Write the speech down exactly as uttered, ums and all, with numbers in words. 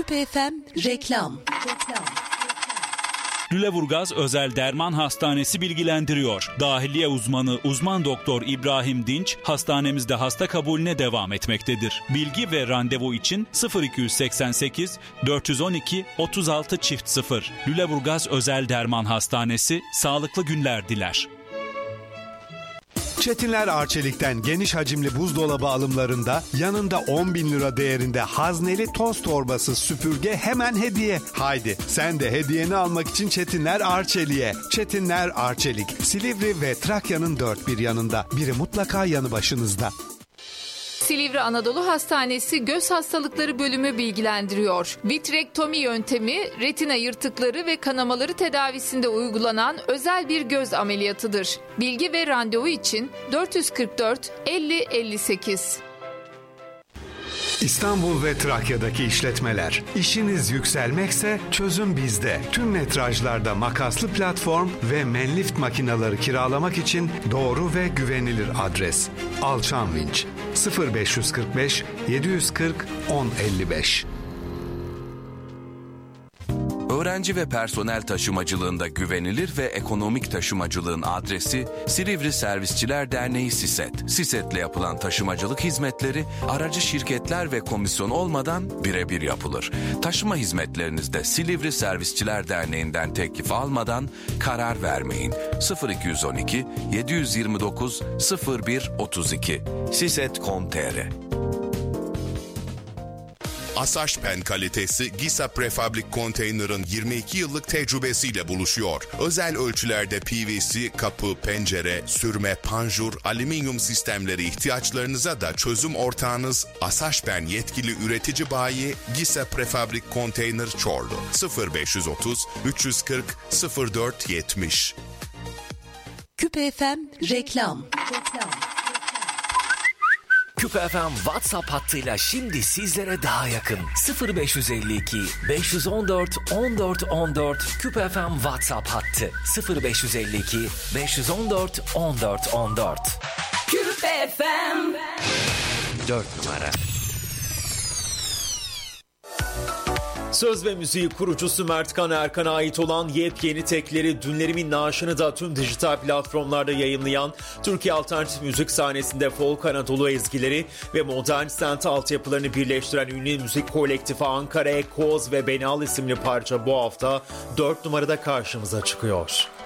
Küpe F M reklam. Lüleburgaz Özel Derman Hastanesi bilgilendiriyor. Dahiliye uzmanı uzman doktor İbrahim Dinç hastanemizde hasta kabulüne devam etmektedir. Bilgi ve randevu için sıfır iki seksen sekiz dört on iki otuz altı çift sıfır. Lüleburgaz Özel Derman Hastanesi sağlıklı günler diler. Çetinler Arçelik'ten geniş hacimli buzdolabı alımlarında yanında on bin lira değerinde hazneli toz torbası süpürge hemen hediye. Haydi sen de hediyeni almak için Çetinler Arçelik'e. Çetinler Arçelik, Silivri ve Trakya'nın dört bir yanında. Biri mutlaka yanı başınızda. Silivri Anadolu Hastanesi Göz Hastalıkları Bölümü bilgilendiriyor. Vitrektomi yöntemi, retina yırtıkları ve kanamaları tedavisinde uygulanan özel bir göz ameliyatıdır. Bilgi ve randevu için dört yüz kırk dört elli elli sekiz. İstanbul ve Trakya'daki işletmeler. İşiniz yükselmekse çözüm bizde. Tüm metrajlarda makaslı platform ve menlift makineleri kiralamak için doğru ve güvenilir adres. Alçan Vinç sıfır beş kırk beş yedi kırk on elli beş. Öğrenci ve personel taşımacılığında güvenilir ve ekonomik taşımacılığın adresi Silivri Servisçiler Derneği SİSET. SİSET'le yapılan taşımacılık hizmetleri aracı şirketler ve komisyon olmadan birebir yapılır. Taşıma hizmetlerinizde Silivri Servisçiler Derneği'nden teklif almadan karar vermeyin. sıfır iki on iki yedi yirmi dokuz sıfır bir otuz iki siset nokta com nokta tr. Asaşpen kalitesi Gisa Prefabrik Konteyner'ın yirmi iki yıllık tecrübesiyle buluşuyor. Özel ölçülerde P V C, kapı, pencere, sürme, panjur, alüminyum sistemleri ihtiyaçlarınıza da çözüm ortağınız Asaşpen yetkili üretici bayi Gisa Prefabrik Konteyner Çorlu. sıfır beş otuz üç kırk sıfır dört yetmiş. Küpe F M reklam. Küpe F M WhatsApp hattıyla şimdi sizlere daha yakın. sıfır beş elli iki beş on dört on dört on dört Küpe F M WhatsApp hattı sıfır beş elli iki beş on dört on dört on dört. Küpe F M dört numara. Söz ve müziği kurucusu Mert Kan Erkan'a ait olan yepyeni tekleri Dünlerimin Naaşı'nı da tüm dijital platformlarda yayınlayan Türkiye alternatif müzik sahnesinde folk Anadolu ezgileri ve modern sent altyapılarını birleştiren ünlü müzik kolektifi Ankara Ekoz ve Benal isimli parça bu hafta dört numarada karşımıza çıkıyor.